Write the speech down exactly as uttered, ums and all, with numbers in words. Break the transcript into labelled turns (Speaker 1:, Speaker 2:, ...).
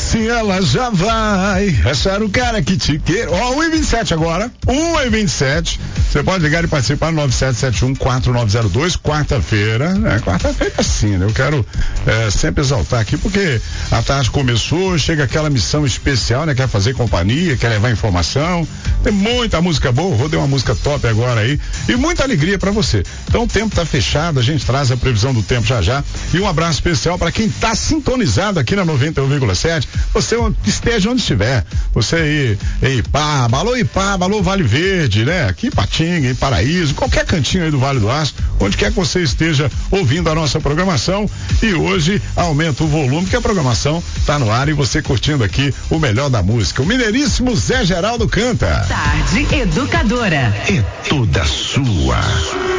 Speaker 1: se ela já vai achar o cara que te quer. Ó, um e vinte e sete agora, um e vinte e sete. Você pode ligar e participar no nove sete sete um quatro nove zero dois, quarta-feira, né? Quarta-feira é assim, né? Eu quero é, sempre exaltar aqui, porque a tarde começou, chega aquela missão especial, né? Quer fazer companhia, quer levar informação, tem muita música boa, vou dar uma música top agora aí, e muita alegria pra você. Então o tempo tá fechado, a gente traz a previsão do tempo já já, e um abraço especial pra quem tá sintonizado aqui na noventa e um vírgula sete, você esteja onde estiver, você aí em Ipaba, alô Ipaba, alô Vale Verde, né? Aqui em Patinga, em Paraíso, qualquer cantinho aí do Vale do Aço, onde quer que você esteja ouvindo a nossa programação, e hoje aumenta o volume que a programação tá no ar e você curtindo aqui o melhor da música. O mineiríssimo Zé Geraldo canta.
Speaker 2: Tarde Educadora.
Speaker 1: É toda sua.